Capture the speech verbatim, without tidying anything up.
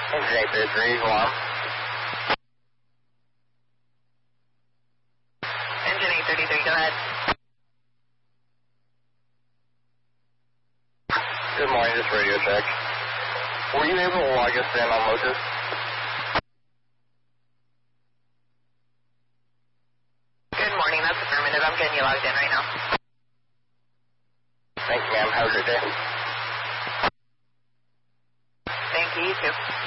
Engine eight thirty-three, alarm. Engine eight thirty-three, go ahead. Good morning, just radio check. Were you able to log us in on Lotus? Good morning, that's affirmative. I'm getting you logged in right now. Thanks, ma'am. Have a good day. Thank you, you too.